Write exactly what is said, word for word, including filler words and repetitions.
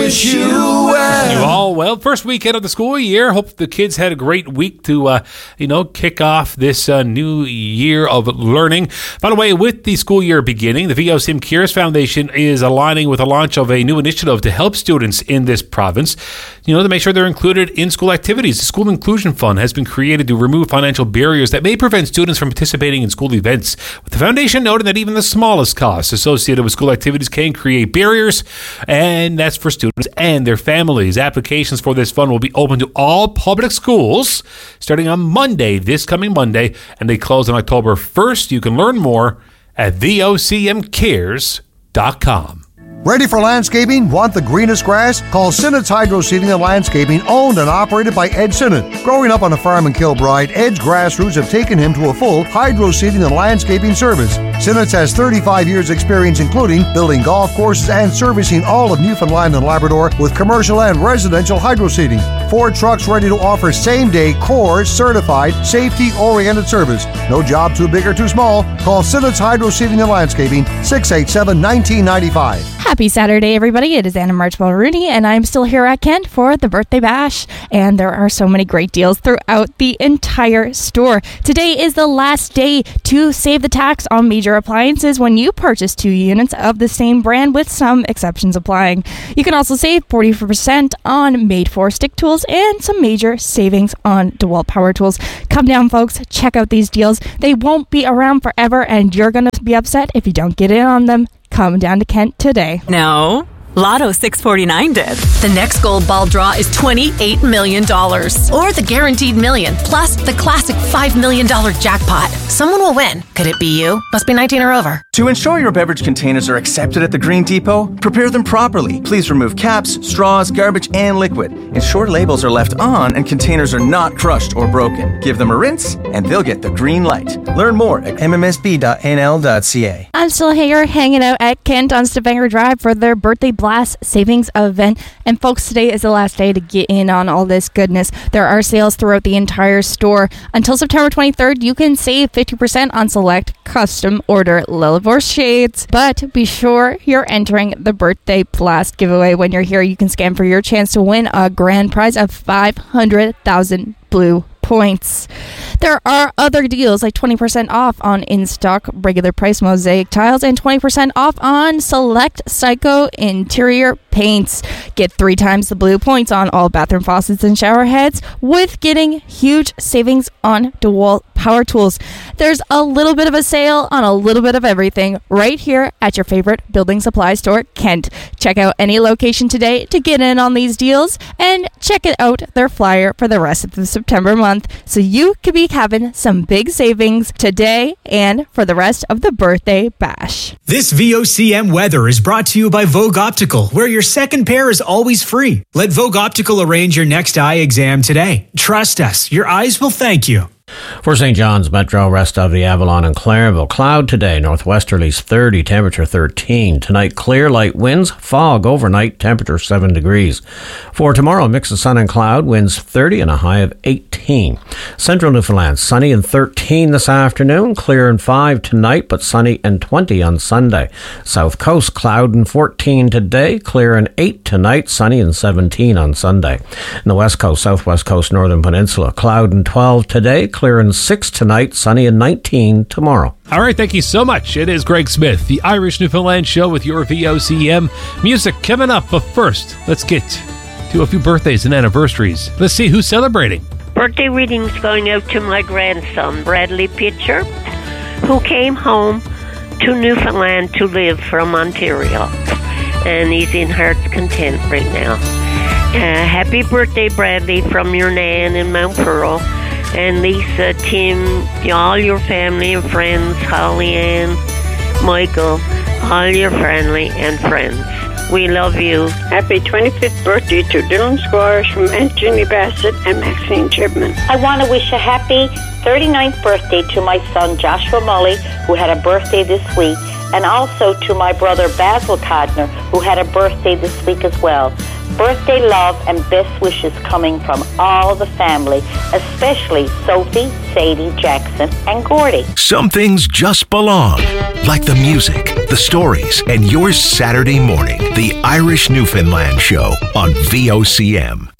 wish you well. You all well. First weekend of the school year. Hope the kids had a great week to, uh, you know, kick off this uh, new year of learning. By the way, with the school year beginning, the V O C M Cares Foundation is aligning with the launch of a new initiative to help students in this province, you know, to make sure they're included in school activities. The School Inclusion Fund has been created to remove financial barriers that may prevent students from participating in school events, with the foundation noting that even the smallest costs associated with school activities can create barriers, and that's for students and their families. Applications for this fund will be open to all public schools starting on Monday, this coming Monday, and they close on October first. You can learn more at V O C M cares dot com. Ready for landscaping? Want the greenest grass? Call Sinnott's Hydro Seeding and Landscaping, owned and operated by Ed Sinnott. Growing up on a farm in Kilbride, Ed's grass roots have taken him to a full hydro seeding and landscaping service. Sinnott's has thirty-five years experience, including building golf courses and servicing all of Newfoundland and Labrador with commercial and residential hydro seeding. Four trucks ready to offer same-day core certified safety-oriented service. No job too big or too small. Call Sinnott's Hydro Seeding and Landscaping, six eight seven, one nine nine five. Happy Saturday, everybody. It is Anna Marchwell Rooney, and I'm still here at Kent for the birthday bash. And there are so many great deals throughout the entire store. Today is the last day to save the tax on major appliances when you purchase two units of the same brand, with some exceptions applying. You can also save forty percent on made-for stick tools and some major savings on DeWalt power tools. Come down, folks. Check out these deals. They won't be around forever, and you're going to be upset if you don't get in on them. Come down to Kent today. No. Lotto six forty-nine did. The next gold ball draw is twenty-eight million dollars. Or the guaranteed million, plus the classic five million dollars jackpot. Someone will win. Could it be you? Must be nineteen or over. To ensure your beverage containers are accepted at the Green Depot, prepare them properly. Please remove caps, straws, garbage, and liquid. Ensure labels are left on and containers are not crushed or broken. Give them a rinse, and they'll get the green light. Learn more at m m s b dot n l dot c a. I'm still here hanging out at Kent on Stavanger Drive for their birthday blast savings event. And folks, today is the last day to get in on all this goodness. There are sales throughout the entire store. Until September twenty-third, you can save fifty percent on select custom order Lillivorce shades. But be sure you're entering the birthday blast giveaway. When you're here, you can scan for your chance to win a grand prize of five hundred thousand blue points. There are other deals like twenty percent off on in-stock regular price mosaic tiles and twenty percent off on select Psycho interior paints. Get three times the blue points on all bathroom faucets and shower heads, with getting huge savings on DeWalt power tools. There's a little bit of a sale on a little bit of everything right here at your favorite building supply store, Kent. Check out any location today to get in on these deals, and check it out their flyer for the rest of the September month, so you could be having some big savings today and for the rest of the birthday bash. This V O C M weather is brought to you by Vogue Optical, where your second pair is always free. Let Vogue Optical arrange your next eye exam today. Trust us, your eyes will thank you. For Saint John's Metro, rest of the Avalon and Clareville. Cloud today, northwesterlies thirty, temperature thirteen. Tonight, clear, light winds, fog overnight, temperature seven degrees. For tomorrow, mix of sun and cloud, winds thirty and a high of eighteen. Central Newfoundland, sunny and thirteen this afternoon, clear and five tonight, but sunny and twenty on Sunday. South Coast, cloud and fourteen today, clear and eight tonight, sunny and seventeen on Sunday. In the West Coast, Southwest Coast, Northern Peninsula, cloud and twelve today, clear and six tonight, sunny and nineteen tomorrow. All right, thank you so much. It is Greg Smith, the Irish Newfoundland Show with your V O C M music coming up. But first, let's get to a few birthdays and anniversaries. Let's see who's celebrating. Birthday readings going out to my grandson, Bradley Pitcher, who came home to Newfoundland to live from Ontario. And he's in heart's content right now. Uh, happy birthday, Bradley, from your nan in Mount Pearl. And Lisa, Tim, all your family and friends, Holly Ann, Michael, all your family and friends. We love you. Happy twenty-fifth birthday to Dylan Squires from Aunt Ginny Bassett and Maxine Chipman. I want to wish a happy thirty-ninth birthday to my son Joshua Mully, who had a birthday this week, and also to my brother Basil Codner, who had a birthday this week as well. Birthday love and best wishes coming from all the family, especially Sophie, Sadie, Jackson, and Gordy. Some things just belong, like the music, the stories, and your Saturday morning. The Irish Newfoundland Show on V O C M.